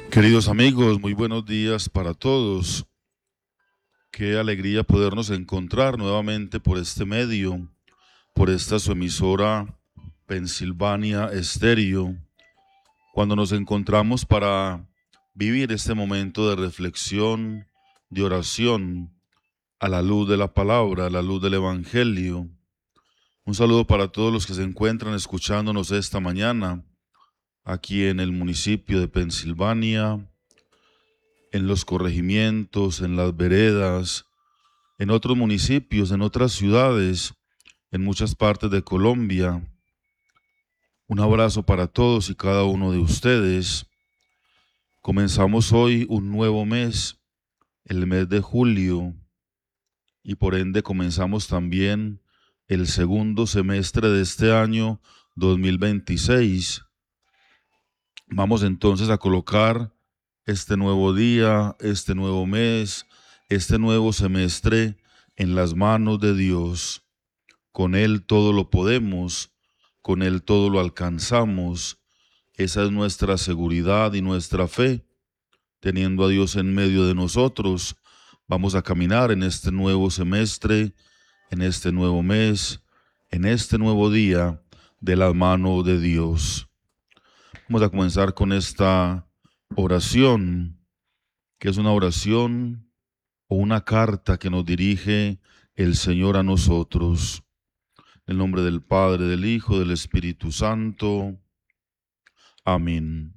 Queridos amigos, muy buenos días para todos. Qué alegría podernos encontrar nuevamente por este medio, por esta su emisora Pensilvania Estéreo, cuando nos encontramos para vivir este momento de reflexión, de oración, a la luz de la palabra, a la luz del Evangelio. Un saludo para todos los que se encuentran escuchándonos esta mañana, aquí en el municipio de Pensilvania, en los corregimientos, en las veredas, en otros municipios, en otras ciudades, en muchas partes de Colombia. Un abrazo para todos y cada uno de ustedes. Comenzamos hoy un nuevo mes, el mes de julio, y por ende comenzamos también el segundo semestre de este año 2026. Vamos entonces a colocar este nuevo día, este nuevo mes, este nuevo semestre en las manos de Dios. Con Él todo lo podemos, con Él todo lo alcanzamos. Esa es nuestra seguridad y nuestra fe. Teniendo a Dios en medio de nosotros, vamos a caminar en este nuevo semestre, en este nuevo mes, en este nuevo día de la mano de Dios. Vamos a comenzar con esta oración, que es una oración o una carta que nos dirige el Señor a nosotros. En el nombre del Padre, del Hijo, del Espíritu Santo. Amén.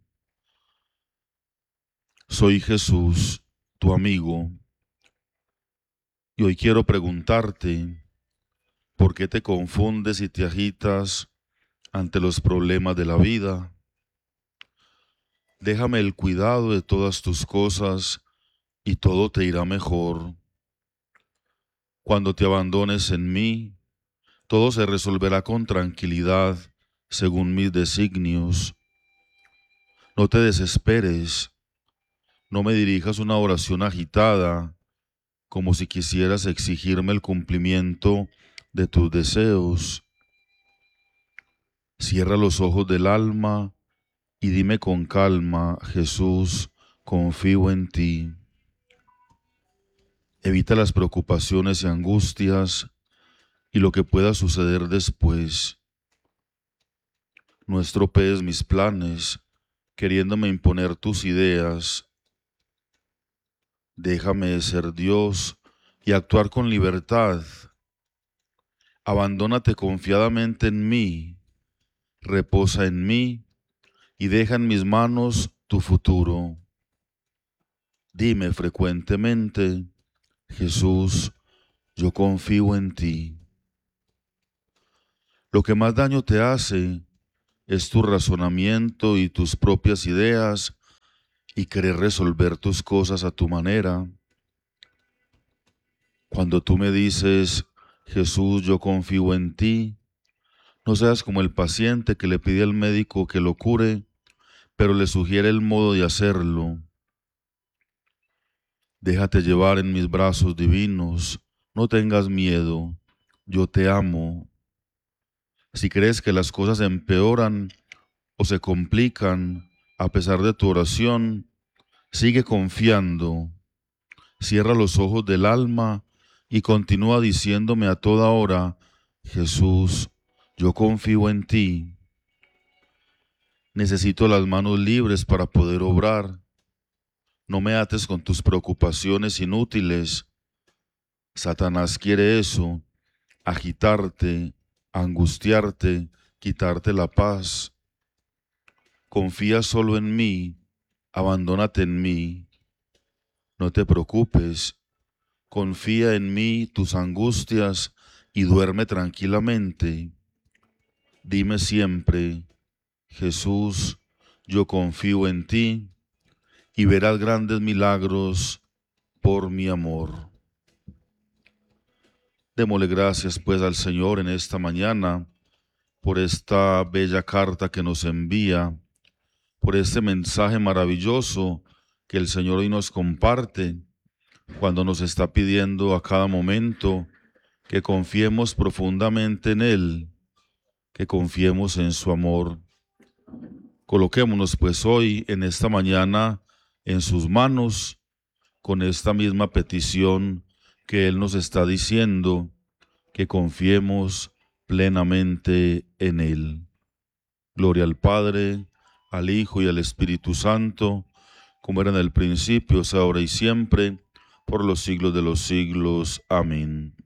Soy Jesús, tu amigo, y hoy quiero preguntarte, ¿por qué te confundes y te agitas ante los problemas de la vida? Déjame el cuidado de todas tus cosas y todo te irá mejor. Cuando te abandones en mí, todo se resolverá con tranquilidad según mis designios. No te desesperes, no me dirijas una oración agitada, como si quisieras exigirme el cumplimiento de tus deseos. Cierra los ojos del alma y dime con calma, Jesús, confío en ti. Evita las preocupaciones y angustias y lo que pueda suceder después. No estropees mis planes, queriéndome imponer tus ideas. Déjame ser Dios y actuar con libertad. Abandónate confiadamente en mí, reposa en mí y deja en mis manos tu futuro. Dime frecuentemente, Jesús, yo confío en ti. Lo que más daño te hace es tu razonamiento y tus propias ideas y querer resolver tus cosas a tu manera. Cuando tú me dices, Jesús, yo confío en ti, no seas como el paciente que le pide al médico que lo cure, pero le sugiere el modo de hacerlo. Déjate llevar en mis brazos divinos, no tengas miedo, yo te amo. Si crees que las cosas empeoran o se complican a pesar de tu oración, sigue confiando. Cierra los ojos del alma y continúa diciéndome a toda hora, Jesús, yo confío en ti. Necesito las manos libres para poder obrar. No me ates con tus preocupaciones inútiles. Satanás quiere eso, agitarte, angustiarte, quitarte la paz. Confía solo en mí, abandónate en mí. No te preocupes, confía en mí tus angustias y duerme tranquilamente. Dime siempre, Jesús, yo confío en ti y verás grandes milagros por mi amor. Démosle gracias pues al Señor en esta mañana por esta bella carta que nos envía, por este mensaje maravilloso que el Señor hoy nos comparte cuando nos está pidiendo a cada momento que confiemos profundamente en Él, que confiemos en su amor. Coloquémonos pues hoy en esta mañana en sus manos con esta misma petición que Él nos está diciendo, que confiemos plenamente en Él. Gloria al Padre, al Hijo y al Espíritu Santo, como era en el principio, es ahora y siempre, por los siglos de los siglos. Amén.